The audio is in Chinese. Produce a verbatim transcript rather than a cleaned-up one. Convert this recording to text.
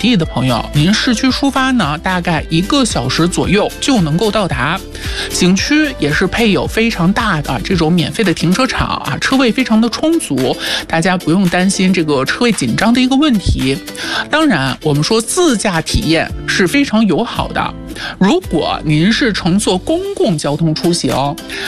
地的朋友，您市区出发呢，大概一个小时左右就能够到达。景区也是配有非常大的这种免费的停车场啊，车位非常的充足，大家不用担心这个车位紧张的一个问题。当然，我们说自驾体验是非常友好的。如果您是乘坐公共交通出行，